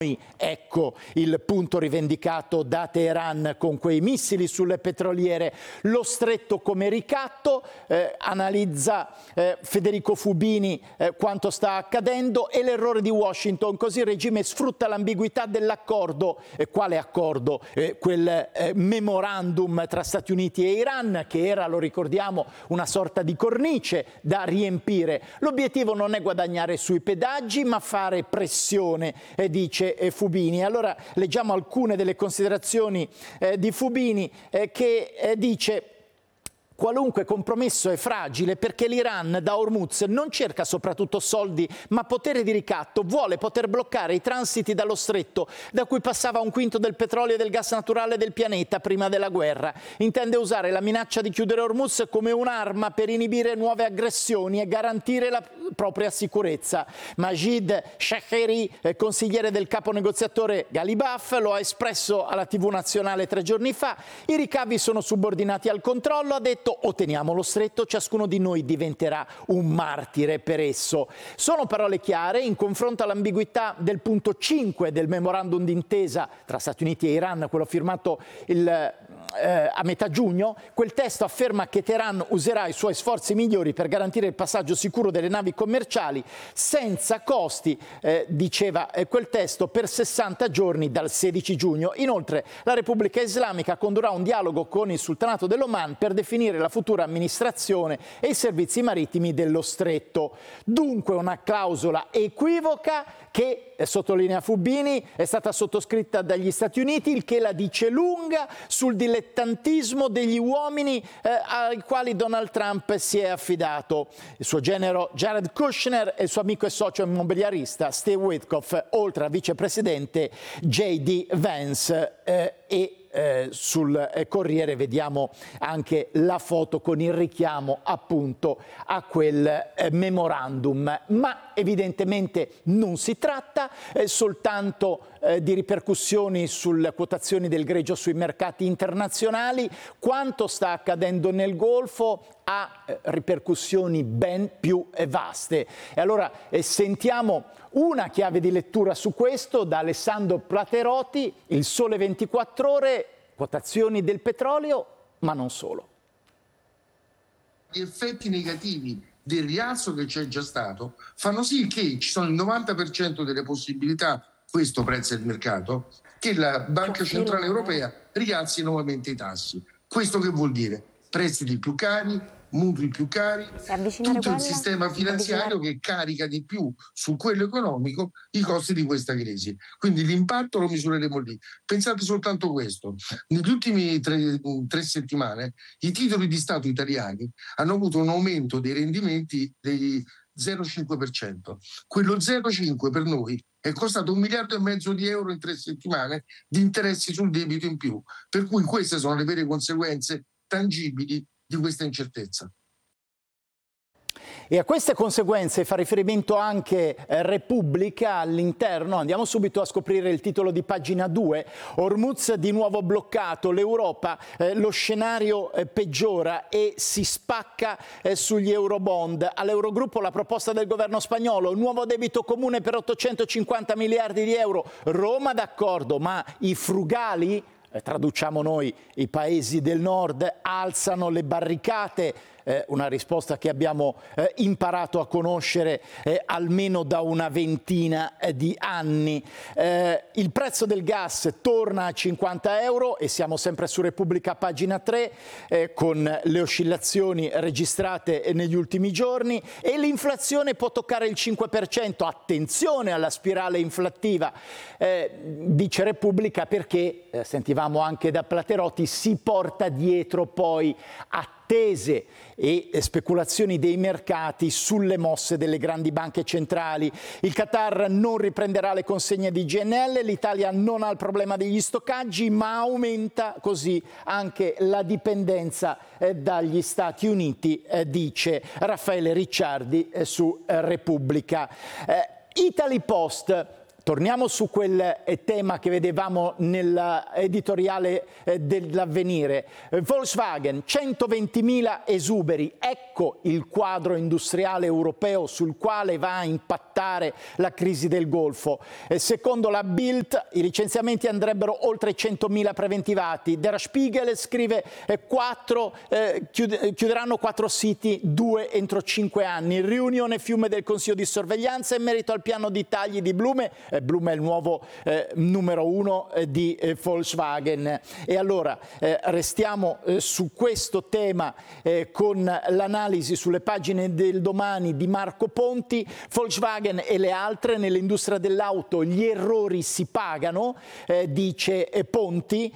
Ecco il punto rivendicato da Teheran con quei missili sulle petroliere. Lo stretto come ricatto, analizza Federico Fubini quanto sta accadendo e l'errore di Washington. Così il regime sfrutta l'ambiguità dell'accordo. Quale accordo? Quel memorandum tra Stati Uniti e Iran che era, lo ricordiamo, una sorta di cornice da riempire. L'obiettivo non è guadagnare sui pedaggi ma fare pressione, dice Fubini. Allora leggiamo alcune delle considerazioni di Fubini che dice: qualunque compromesso è fragile perché l'Iran da Hormuz non cerca soprattutto soldi ma potere di ricatto, vuole poter bloccare i transiti dallo stretto da cui passava un quinto del petrolio e del gas naturale del pianeta prima della guerra. Intende usare la minaccia di chiudere Hormuz come un'arma per inibire nuove aggressioni e garantire la propria sicurezza. Majid Shaheri, consigliere del capo negoziatore Ghalibaf, lo ha espresso alla TV nazionale 3 giorni fa. I ricavi sono subordinati al controllo, ha detto: o teniamo lo stretto, ciascuno di noi diventerà un martire per esso. Sono parole chiare in confronto all'ambiguità del punto 5 del memorandum d'intesa tra Stati Uniti e Iran, quello firmato a metà giugno. Quel testo afferma che Teheran userà i suoi sforzi migliori per garantire il passaggio sicuro delle navi commerciali senza costi, diceva quel testo, per 60 giorni dal 16 giugno. Inoltre la Repubblica Islamica condurrà un dialogo con il Sultanato dell'Oman per definire la futura amministrazione e i servizi marittimi dello stretto. Dunque una clausola equivoca che, sottolinea Fubini, è stata sottoscritta dagli Stati Uniti, il che la dice lunga sul dilettantismo degli uomini ai quali Donald Trump si è affidato. Il suo genero Jared Kushner e il suo amico e socio immobiliarista Steve Witkoff, oltre al vicepresidente J.D. Vance sul Corriere vediamo anche la foto con il richiamo appunto a quel memorandum, ma evidentemente non si tratta soltanto di ripercussioni sulle quotazioni del greggio sui mercati internazionali. Quanto sta accadendo nel Golfo ha ripercussioni ben più vaste. E allora sentiamo una chiave di lettura su questo da Alessandro Platerotti, Il Sole 24 Ore, quotazioni del petrolio, ma non solo. Gli effetti negativi del rialzo che c'è già stato fanno sì che ci sono il 90% delle possibilità, questo prezzo del mercato, che la Banca Centrale Europea rialzi nuovamente i tassi. Questo che vuol dire? Prestiti più cari, mutui più cari, tutto il sistema finanziario che carica di più su quello economico i costi di questa crisi. Quindi l'impatto lo misureremo lì. Pensate soltanto questo: negli ultimi tre settimane i titoli di Stato italiani hanno avuto un aumento dei rendimenti dei 0,5%. Quello 0,5 per noi è costato 1,5 miliardi di euro in 3 settimane di interessi sul debito in più. Per cui queste sono le vere conseguenze tangibili di questa incertezza. E a queste conseguenze fa riferimento anche Repubblica all'interno. Andiamo subito a scoprire il titolo di pagina 2. Hormuz di nuovo bloccato, l'Europa, lo scenario peggiora e si spacca sugli eurobond. All'Eurogruppo la proposta del governo spagnolo, un nuovo debito comune per 850 miliardi di euro. Roma d'accordo, ma i frugali, traduciamo noi, i paesi del nord, alzano le barricate. Una risposta che abbiamo imparato a conoscere almeno da una ventina di anni. Il prezzo del gas torna a 50 euro e siamo sempre su Repubblica pagina 3 con le oscillazioni registrate negli ultimi giorni, e l'inflazione può toccare il 5%. Attenzione alla spirale inflattiva, dice Repubblica, perché sentivamo anche da Platerotti, si porta dietro poi attese e speculazioni dei mercati sulle mosse delle grandi banche centrali. Il Qatar non riprenderà le consegne di GNL, l'Italia non ha il problema degli stoccaggi, ma aumenta così anche la dipendenza dagli Stati Uniti, dice Raffaele Ricciardi su Repubblica. Italy Post. Torniamo su quel tema che vedevamo nell'editoriale dell'Avvenire. Volkswagen, 120.000 esuberi, ecco il quadro industriale europeo sul quale va a impattare la crisi del Golfo. Secondo la Bild i licenziamenti andrebbero oltre 100.000 preventivati. Der Spiegel scrive chiuderanno 4 siti, 2 entro 5 anni. Riunione Fiume del Consiglio di Sorveglianza in merito al piano di tagli di Blume. Blume è il nuovo numero 1 di Volkswagen. E allora restiamo su questo tema con l'analisi sulle pagine del Domani di Marco Ponti. Volkswagen e le altre nell'industria dell'auto, gli errori si pagano, dice Ponti.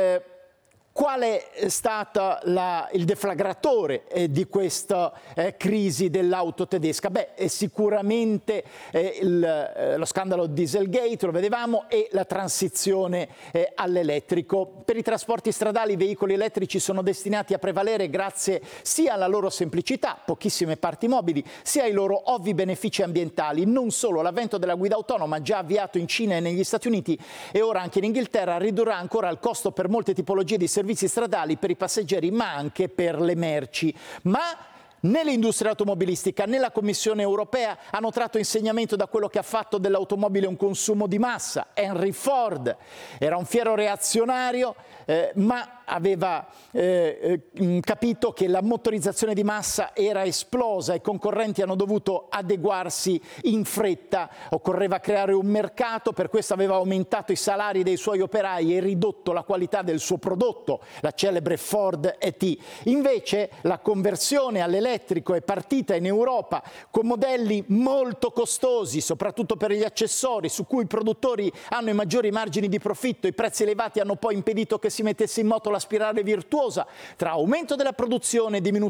Qual è stato il deflagratore di questa crisi dell'auto tedesca? Sicuramente lo scandalo Dieselgate, lo vedevamo, e la transizione all'elettrico. Per i trasporti stradali i veicoli elettrici sono destinati a prevalere grazie sia alla loro semplicità, pochissime parti mobili, sia ai loro ovvi benefici ambientali. Non solo, l'avvento della guida autonoma, già avviato in Cina e negli Stati Uniti e ora anche in Inghilterra, ridurrà ancora il costo per molte tipologie di servizi stradali per i passeggeri, ma anche per le merci. Ma né l'industria automobilistica né la Commissione europea hanno tratto insegnamento da quello che ha fatto dell'automobile un consumo di massa. Henry Ford era un fiero reazionario, ma aveva capito che la motorizzazione di massa era esplosa e i concorrenti hanno dovuto adeguarsi in fretta. Occorreva creare un mercato, per questo aveva aumentato i salari dei suoi operai e ridotto la qualità del suo prodotto, la celebre Ford E.T. Invece la conversione all'elettrico è partita in Europa con modelli molto costosi, soprattutto per gli accessori, su cui i produttori hanno i maggiori margini di profitto. I prezzi elevati hanno poi impedito che si mettesse in moto la spirale virtuosa tra aumento della produzione e diminuzione